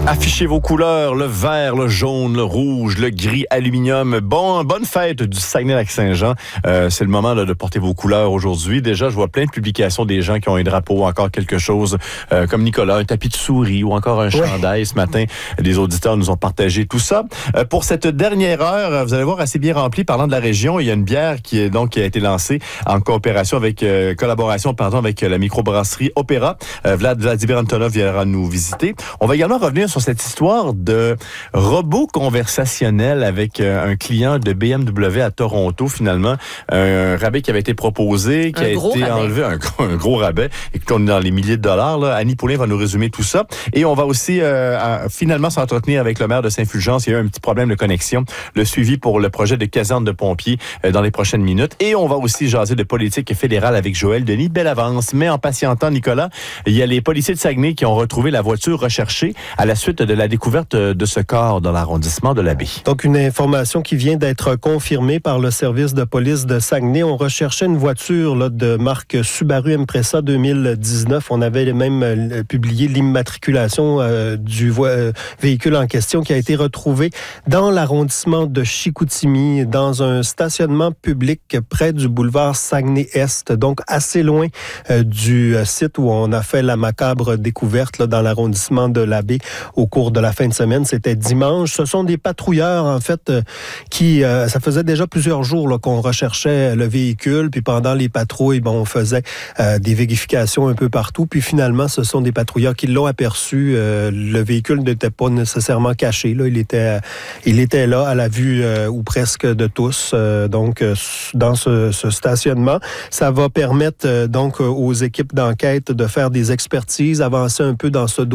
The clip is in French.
Affichez vos couleurs, le vert, le jaune, le rouge, le gris, aluminium. Bonne fête du Saguenay-Lac-Saint-Jean. C'est le moment là, de porter vos couleurs aujourd'hui. Déjà, je vois plein de publications des gens qui ont un drapeau, encore quelque chose comme Nicolas, un tapis de souris ou encore un chandail. Ce matin, des auditeurs nous ont partagé tout ça. Pour cette dernière heure, vous allez voir assez bien rempli. Parlant de la région, il y a une bière qui a été lancée en collaboration avec la microbrasserie Opéra. Vladimir Antonov viendra nous visiter. On va également revenir sur cette histoire de robot conversationnel avec un client de BMW à Toronto, finalement. Un rabais qui avait été proposé, qui a été enlevé, un gros rabais. Écoutez, on est dans les milliers de dollars. Là. Annie Poulin va nous résumer tout ça. Et on va aussi finalement s'entretenir avec le maire de Saint-Fulgence. Il y a eu un petit problème de connexion. Le suivi pour le projet de caserne de pompiers dans les prochaines minutes. Et on va aussi jaser de politique fédérale avec Joël Denis. Belle avance. Mais en patientant, Nicolas, il y a les policiers de Saguenay qui ont retrouvé la voiture recherchée à la suite de la découverte de ce corps dans l'arrondissement de la Baie. Donc, une information qui vient d'être confirmée par le service de police de Saguenay. On recherchait une voiture là, de marque Subaru Impreza 2019. On avait même publié l'immatriculation du véhicule en question qui a été retrouvé dans l'arrondissement de Chicoutimi, dans un stationnement public près du boulevard Saguenay-Est, donc assez loin du site où on a fait la macabre découverte là, dans l'arrondissement de la Baie au cours de la fin de semaine. C'était dimanche. Ce sont des patrouilleurs, en fait, qui... ça faisait déjà plusieurs jours là, qu'on recherchait le véhicule, puis pendant les patrouilles, on faisait des vérifications un peu partout, puis finalement, ce sont des patrouilleurs qui l'ont aperçu. Le véhicule n'était pas nécessairement caché. Là. Il était là, à la vue ou presque de tous, donc dans ce stationnement. Ça va permettre donc aux équipes d'enquête de faire des expertises, avancer un peu dans ce dossier